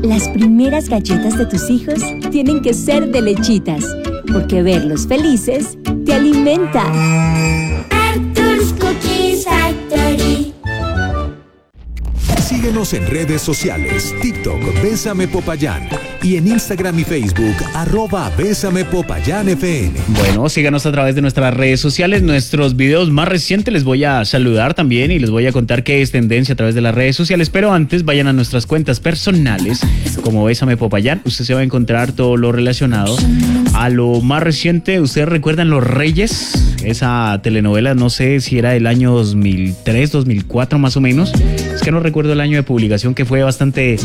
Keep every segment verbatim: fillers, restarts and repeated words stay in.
Las primeras galletas de tus hijos tienen que ser de Lechitas, porque verlos felices te alimenta. Arthur's Cookies Factory. Síguenos en redes sociales, TikTok, Bésame Popayán, y en Instagram y Facebook, arroba Bésame Popayán F M. Bueno, síganos a través de nuestras redes sociales, nuestros videos más recientes les voy a saludar también y les voy a contar qué es tendencia a través de las redes sociales, pero antes vayan a nuestras cuentas personales, como Bésame Popayán, usted se va a encontrar todo lo relacionado a lo más reciente. ¿Ustedes recuerdan Los Reyes? Esa telenovela, no sé si era del año dos mil tres, dos mil cuatro más o menos, es que no recuerdo el año de publicación, que fue bastante,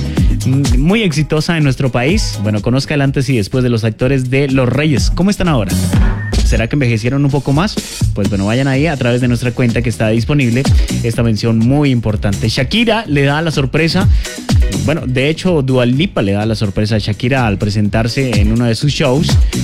muy exitosa en nuestro país. Bueno, conozca el antes y después de los actores de Los Reyes. ¿Cómo están ahora? ¿Será que envejecieron un poco más? Pues bueno, vayan ahí a través de nuestra cuenta que está disponible esta mención muy importante. Shakira le da la sorpresa, bueno, de hecho Dua Lipa le da la sorpresa a Shakira al presentarse en uno de sus shows.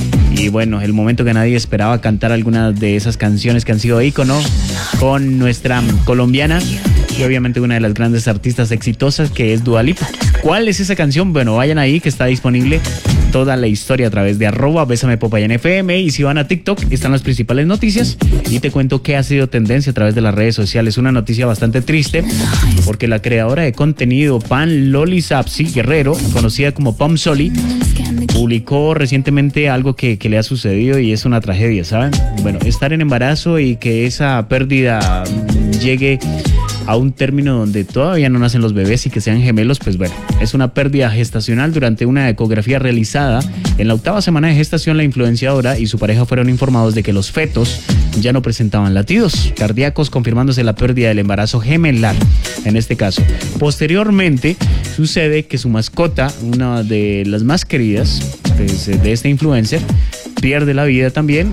Y bueno, el momento que nadie esperaba, cantar algunas de esas canciones que han sido ícono con nuestra colombiana y obviamente una de las grandes artistas exitosas, que es Dua Lipa. ¿Cuál es esa canción? Bueno, vayan ahí que está disponible toda la historia a través de arroba Bésame Popayán F M, y si van a TikTok están las principales noticias y te cuento qué ha sido tendencia a través de las redes sociales. Una noticia bastante triste porque la creadora de contenido Pan Loli Sapsi Guerrero, conocida como Pam Soli, publicó recientemente algo que, que le ha sucedido y es una tragedia, ¿saben? Bueno, estar en embarazo y que esa pérdida llegue a un término donde todavía no nacen los bebés y que sean gemelos, pues bueno, es una pérdida gestacional. Durante una ecografía realizada en la octava semana de gestación, la influenciadora y su pareja fueron informados de que los fetos ya no presentaban latidos cardíacos, confirmándose la pérdida del embarazo gemelar en este caso. Posteriormente sucede que su mascota, una de las más queridas pues, de este influencer, pierde la vida también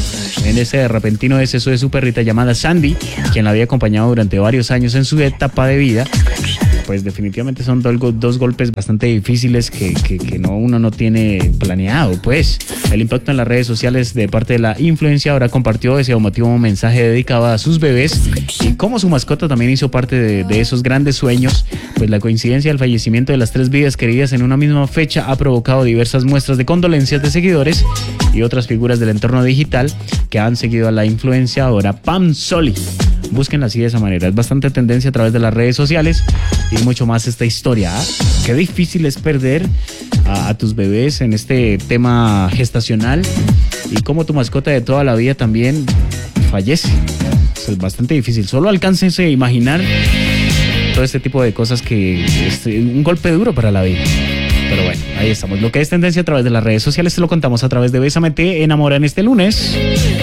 en ese repentino deceso de su perrita llamada Sandy, quien la había acompañado durante varios años en su etapa de vida. Pues definitivamente son dos, dos golpes bastante difíciles que, que, que no, uno no tiene planeado. Pues el impacto en las redes sociales de parte de la influenciadora compartió ese emotivo mensaje dedicado a sus bebés y cómo su mascota también hizo parte de, de esos grandes sueños. Pues la coincidencia del fallecimiento de las tres vidas queridas en una misma fecha ha provocado diversas muestras de condolencias de seguidores y otras figuras del entorno digital que han seguido a la influenciadora Pam Soli. Búsquenla así de esa manera. Es bastante tendencia a través de las redes sociales y mucho más esta historia. ¿eh? Qué difícil es perder a, a tus bebés en este tema gestacional y cómo tu mascota de toda la vida también fallece. Eso es bastante difícil. Solo alcáncense a imaginar todo este tipo de cosas, que es un golpe duro para la vida. Pero bueno, ahí estamos. Lo que es tendencia a través de las redes sociales te lo contamos a través de Bésame Te Enamora en este lunes.